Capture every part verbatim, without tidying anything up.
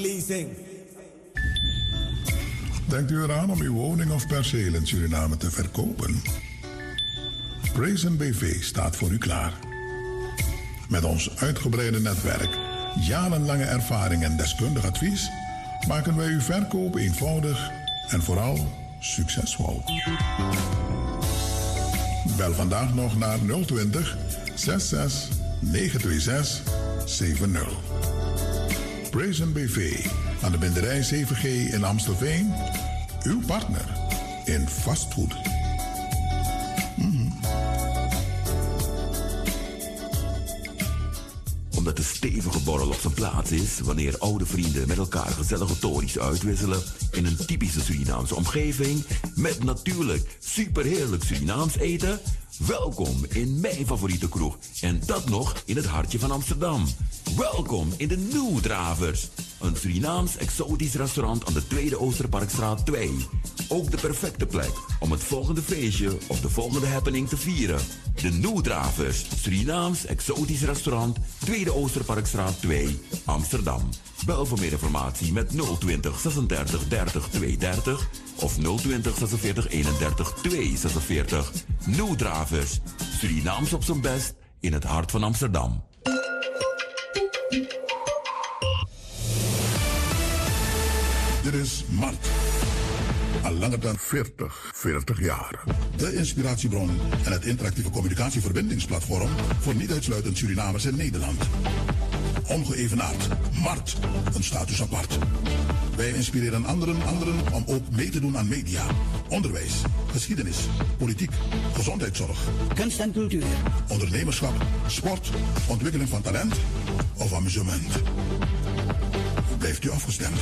Leasing. Denkt u eraan om uw woning of perceel in Suriname te verkopen? Praisen B V staat voor u klaar. Met ons uitgebreide netwerk, jarenlange ervaring en deskundig advies maken wij uw verkoop eenvoudig en vooral succesvol. Bel vandaag nog naar nul twintig, zesenzestig, negenhonderdzesentwintig, zeventig. Praisen B V aan de Binderij zeven G in Amstelveen. Uw partner in vastgoed. Mm-hmm. Omdat de stevige borrel op zijn plaats is wanneer oude vrienden met elkaar gezellige tories uitwisselen in een typische Surinaamse omgeving met natuurlijk superheerlijk Surinaams eten. Welkom in mijn favoriete kroeg en dat nog in het hartje van Amsterdam. Welkom in de Nieuwdravers, een Surinaams exotisch restaurant aan de Tweede Oosterparkstraat twee. Ook de perfecte plek om het volgende feestje of de volgende happening te vieren. De Nieuwdravers, Surinaams exotisch restaurant, Tweede Oosterparkstraat twee, Amsterdam. Bel voor meer informatie met nul twintig, zesendertig, dertig, tweehonderddertig of nul twintig, zesenveertig, eenendertig, tweehonderdzesenveertig. Nieuwdravers, Surinaams op zijn best in het hart van Amsterdam. Dit is Mart. Al langer dan veertig, veertig jaar. De inspiratiebron en het interactieve communicatieverbindingsplatform voor niet uitsluitend Surinamers in Nederland. Ongeëvenaard. Mart. Een status apart. Wij inspireren anderen, anderen om ook mee te doen aan media, onderwijs, geschiedenis, politiek, gezondheidszorg, kunst en cultuur, ondernemerschap, sport, ontwikkeling van talent of amusement. Blijft u afgestemd.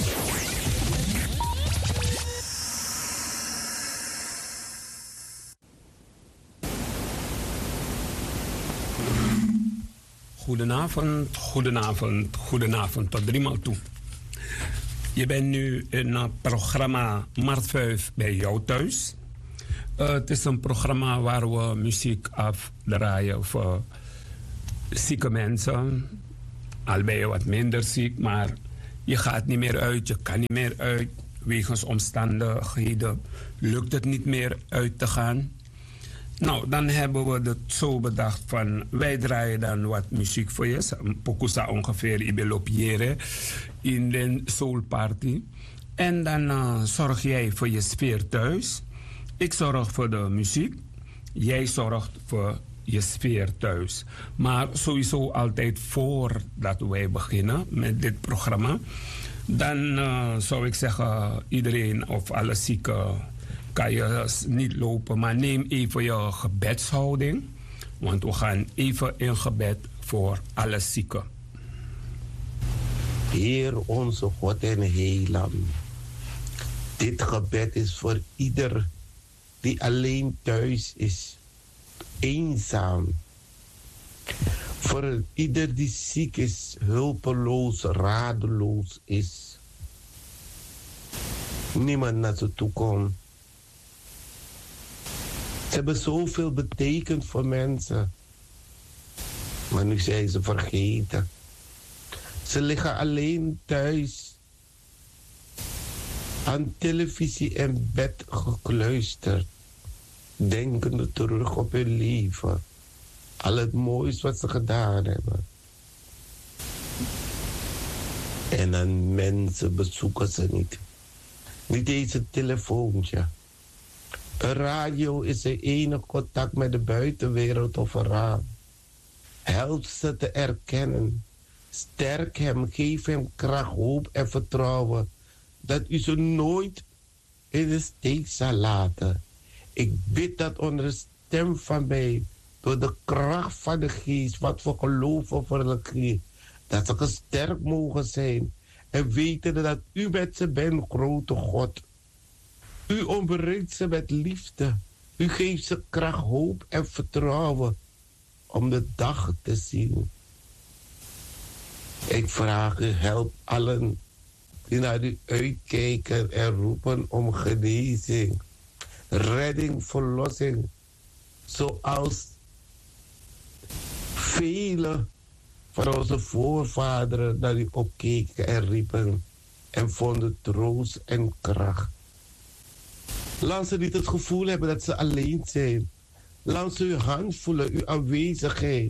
Goedenavond, goedenavond, goedenavond tot driemaal toe. Je bent nu in het programma Mart vijf bij jou thuis. Uh, het is een programma waar we muziek afdraaien voor zieke mensen. Al ben je wat minder ziek, maar je gaat niet meer uit, je kan niet meer uit. Wegens omstandigheden lukt het niet meer uit te gaan. Nou, dan hebben we het zo bedacht van, wij draaien dan wat muziek voor je. Een pokusa ongeveer, ibelopiere in de soul party. En dan uh, zorg jij voor je sfeer thuis. Ik zorg voor de muziek. Jij zorgt voor je sfeer thuis. Maar sowieso altijd voordat wij beginnen met dit programma, dan uh, zou ik zeggen, iedereen of alle zieken kan je niet lopen, maar neem even je gebedshouding. Want we gaan even in gebed voor alle zieken. Heer onze God en Heiland, dit gebed is voor ieder die alleen thuis is, eenzaam. Voor ieder die ziek is, hulpeloos, radeloos is. Niemand naar ze toe komt. Ze hebben zoveel betekend voor mensen. Maar nu zijn ze vergeten. Ze liggen alleen thuis. Aan televisie en bed gekluisterd. Denkende terug op hun leven. Al het moois wat ze gedaan hebben. En dan mensen bezoeken ze niet. Niet eens een telefoontje. Een radio is de enige contact met de buitenwereld of een raam. Help ze te erkennen. Sterk hem, geef hem kracht, hoop en vertrouwen. Dat u ze nooit in de steek zal laten. Ik bid dat onder de stem van mij, door de kracht van de geest, wat we geloven voor de geest, dat ze gesterkt mogen zijn en weten dat u met ze bent, grote God. U omringt ze met liefde. U geeft ze kracht, hoop en vertrouwen om de dag te zien. Ik vraag u, help allen die naar u uitkijken en roepen om genezing, redding, verlossing. Zoals vele van onze voorvaderen dat u opkeken en riepen en vonden troost en kracht. Laat ze niet het gevoel hebben dat ze alleen zijn. Laat ze uw hand voelen, uw aanwezigheid.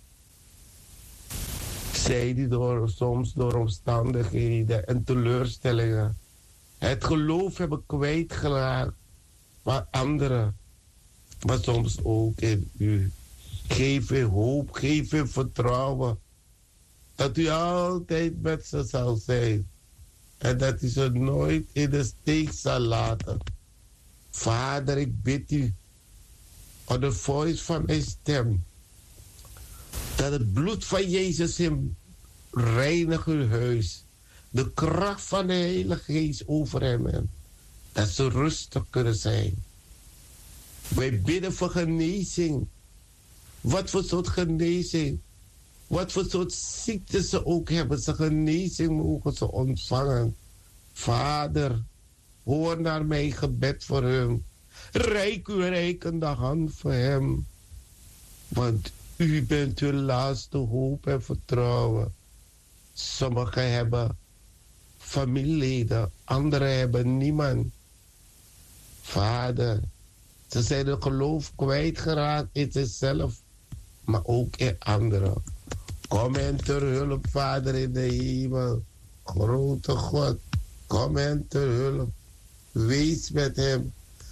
Zij die door, soms door omstandigheden en teleurstellingen het geloof hebben kwijtgeraakt van anderen, maar soms ook in u. Geef u hoop, geef u vertrouwen dat u altijd met ze zal zijn en dat u ze nooit in de steek zal laten. Vader, ik bid u, op de voice van mijn stem, dat het bloed van Jezus hem reinigt uw huis. De kracht van de Heilige Geest over hem. En dat ze rustig kunnen zijn. Wij bidden voor genezing. Wat voor soort genezing. Wat voor soort ziekte ze ook hebben. Ze genezing mogen ze ontvangen. Vader, hoor naar mijn gebed voor hem. Rijk uw rijkende hand voor hem. Want u bent uw laatste hoop en vertrouwen. Sommigen hebben familieleden, anderen hebben niemand. Vader, ze zijn het geloof kwijtgeraakt in zichzelf, maar ook in anderen. Kom hen ter hulp, Vader in de hemel. Grote God, kom hen ter hulp. Wees met hem.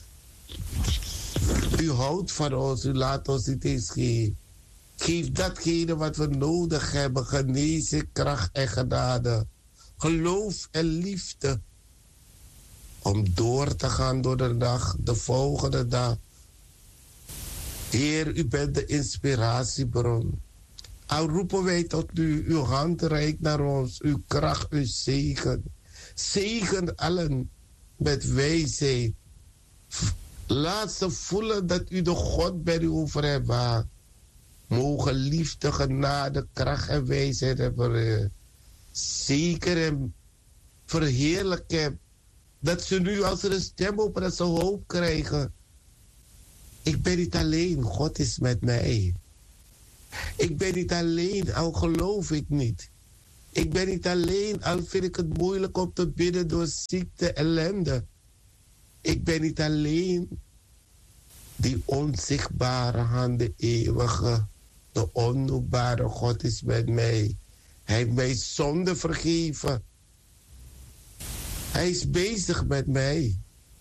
U houdt van ons, u laat ons niet eens gaan. Geef datgene wat we nodig hebben, genezing, kracht en genade. Geloof en liefde. Om door te gaan door de dag, de volgende dag. Heer, u bent de inspiratiebron. Al roepen wij tot u, uw hand reikt naar ons, uw kracht, uw zegen. Zegen allen met wijsheid. Laat ze voelen dat u de God bent over hen waakt. Mogen liefde, genade, kracht en wijsheid hebben. Zeker hem verheerlijken. Dat ze nu als ze een stem openen, dat ze hoop krijgen. Ik ben niet alleen, God is met mij. Ik ben niet alleen, al geloof ik niet. Ik ben niet alleen, al vind ik het moeilijk om te bidden door ziekte, ellende. Ik ben niet alleen. Die onzichtbare hand, de eeuwige, de onnoembare God is met mij. Hij heeft mij zonde vergeven. Hij is bezig met mij.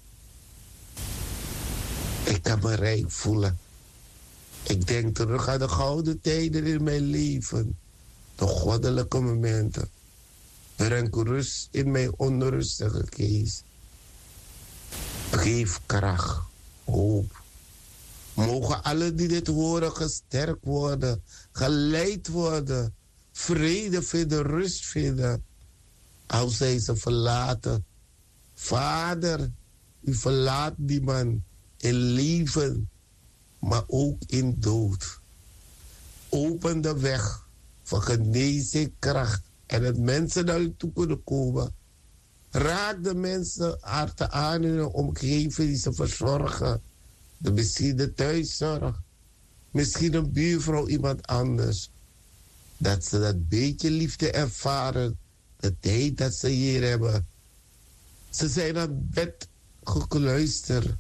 Ik kan me rijk voelen. Ik denk terug aan de gouden tijden in mijn leven. De goddelijke momenten. Breng rust in mijn onrustige geest. Geef kracht, hoop. Mogen alle die dit horen gesterkt worden, geleid worden, vrede vinden, rust vinden, als zij ze verlaten. Vader, u verlaat die man in leven, maar ook in dood. Open de weg voor genezing, kracht en dat mensen naar u toe kunnen komen. Raak de mensen harten aan in hun omgeving die ze verzorgen. De, misschien de thuiszorg. Misschien een buurvrouw, iemand anders. Dat ze dat beetje liefde ervaren. De tijd dat ze hier hebben. Ze zijn aan het bed gekluisterd.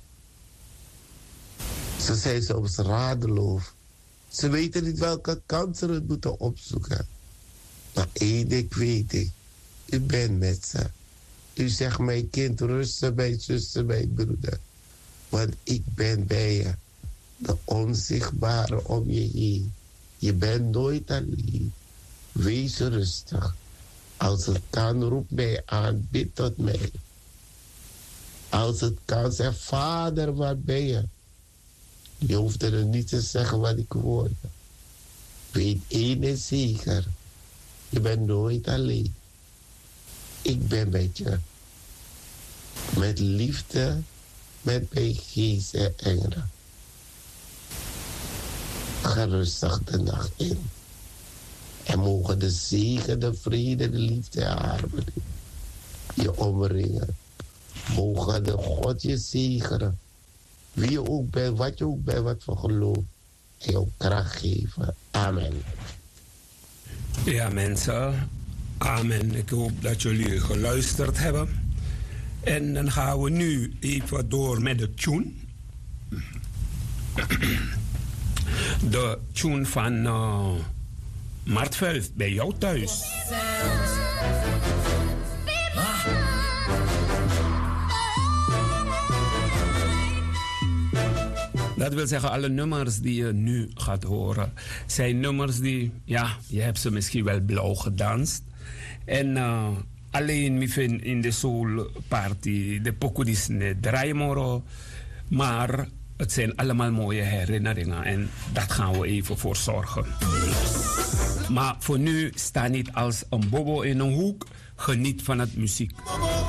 Ze zijn soms radeloos. Ze weten niet welke kant ze het moeten opzoeken. Maar één ding weet ik. U bent met ze. U zegt, mijn kind, rusten, mijn zuster, mijn broeder. Want ik ben bij je. De onzichtbare om je heen. Je bent nooit alleen. Wees rustig. Als het kan, roep mij aan. Bid tot mij. Als het kan, zeg, Vader, waar ben je? Je hoeft er niet te zeggen wat ik hoor. Weet één is zeker. Je bent nooit alleen. Ik ben met je. Met liefde, met mijn geest en engelen. Ga rustig de nacht in. En mogen de zegen, de vrede, de liefde en harmonie je omringen. Mogen de God je zegenen. Wie je ook bent, wat je ook bent, wat voor geloof. En jou kracht geven. Amen. Ja, mensen. Amen. Ik hoop dat jullie geluisterd hebben. En dan gaan we nu even door met de tune. De tune van uh, Mart Vuijf bij jou thuis. Dat wil zeggen, alle nummers die je nu gaat horen, zijn nummers die, ja, je hebt ze misschien wel blauw gedanst. En uh, alleen me vind in de soul party, de pokudis ne draaimoro, maar het zijn allemaal mooie herinneringen en dat gaan we even voor zorgen. Maar voor nu, sta niet als een bobo in een hoek, geniet van het muziek.